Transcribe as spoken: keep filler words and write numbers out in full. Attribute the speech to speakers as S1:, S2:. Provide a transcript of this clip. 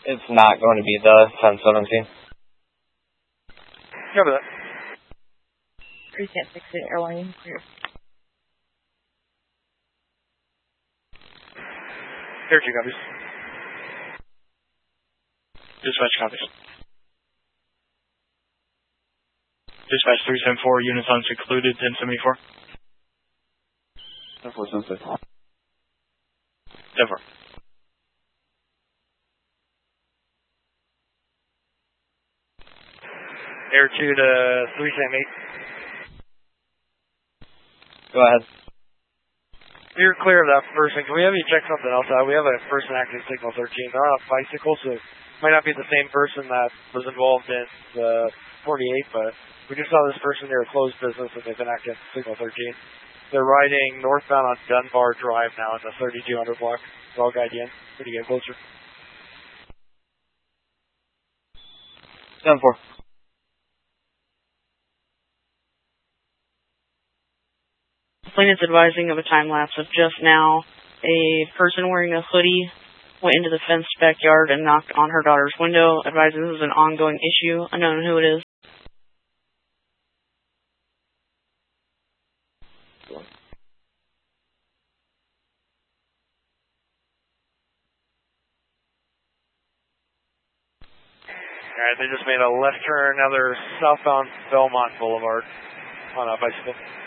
S1: It's not going to be the ten seventeen.
S2: Cover that.
S3: three ten six eight airline clear.
S2: Air two copies. Dispatch copies. Dispatch three seven four, units on secluded, ten seventy-four.
S4: ten four, ten six.
S2: ten four. Air two to three seven eight.
S1: Go ahead.
S2: You're clear of that person. Can we have you check something else out? We have a person acting signal thirteen. They're on a bicycle, so it might not be the same person that was involved in the forty-eight, but we just saw this person near a closed business and they've been acting signal thirteen. They're riding northbound on Dunbar Drive now in the thirty-two hundred block. So I'll guide you in. Pretty get closer.
S1: ten four.
S5: Plaintiff's advising of a time lapse of just now. A person wearing a hoodie went into the fenced backyard and knocked on her daughter's window. Advising this is an ongoing issue. Unknown who it is.
S2: Alright, they just made a left turn. Now they're southbound Belmont Boulevard on a bicycle.